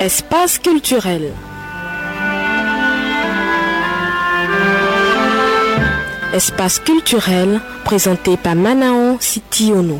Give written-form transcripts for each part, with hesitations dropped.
Espace culturel. Espace culturel présenté par Manao Sitiono.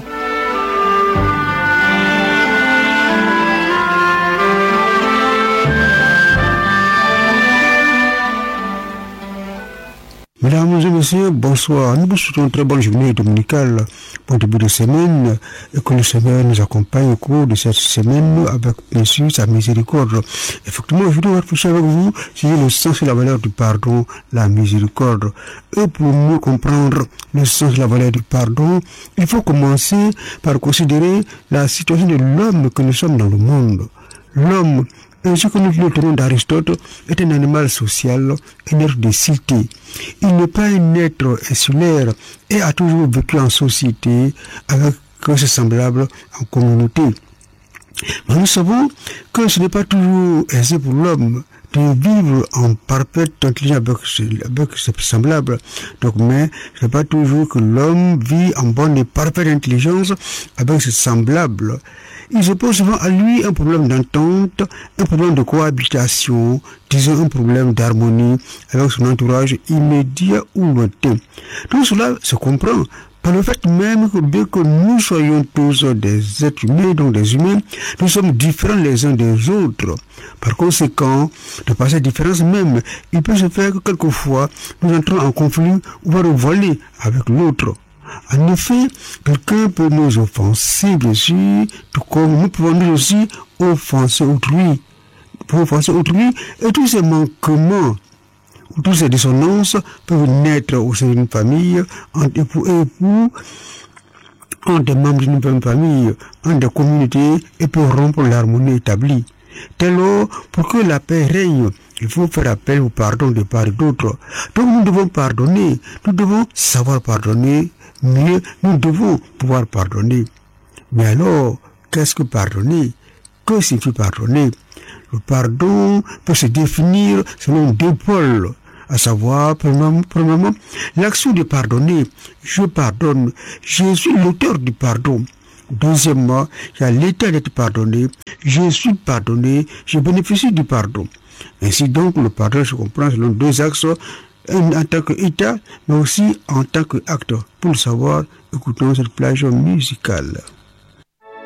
Mesdames et messieurs, bonsoir. Nous vous souhaitons une très bonne journée dominicale, bon début de semaine, et que le Seigneur nous accompagne au cours de cette semaine avec, bien sûr, sa miséricorde. Effectivement, je dois réfléchir avec vous sur le sens et la valeur du pardon, la miséricorde. Et pour mieux comprendre le sens et la valeur du pardon, il faut commencer par considérer la situation de l'homme que nous sommes dans le monde. L'homme, ainsi que nous le tenons d'Aristote, est un animal social, un être de cité. Il n'est pas un être insulaire et a toujours vécu en société avec ses semblables en communauté. Mais nous savons que ce n'est pas toujours aisé pour l'homme de vivre en parfaite intelligence avec ses semblables. Donc, mais ce n'est pas toujours que l'homme vit en bonne et parfaite intelligence avec ses semblables. Il se pose souvent à lui un problème d'entente, un problème de cohabitation, disons un problème d'harmonie avec son entourage immédiat ou lointain. Tout cela se comprend par le fait même que bien que nous soyons tous des êtres humains, donc des humains, nous sommes différents les uns des autres. Par conséquent, de par cette différence même, il peut se faire que quelquefois nous entrons en conflit ou voire voler avec l'autre. En effet, quelqu'un peut nous offenser, bien sûr, tout comme nous pouvons nous aussi offenser autrui. Pour offenser autrui, et tous ces manquements, toutes ces dissonances peuvent naître au sein d'une famille, entre époux et époux, entre des membres d'une même famille, entre des communautés, et peuvent rompre l'harmonie établie. Dès lors, pour que la paix règne, il faut faire appel au pardon de part et d'autre. Donc nous devons pardonner, nous devons savoir pardonner, mieux nous devons pouvoir pardonner. Mais alors, qu'est-ce que pardonner? Que signifie pardonner? Le pardon peut se définir selon deux pôles, à savoir, premièrement, l'action de pardonner. Je pardonne, je suis l'auteur du pardon. Deuxièmement, il y a l'état d'être pardonné, je suis pardonné, je bénéficie du pardon. Ainsi donc, le pardon se comprend selon deux axes, en tant qu'état, mais aussi en tant qu'acte. Pour le savoir, écoutons cette plage musicale.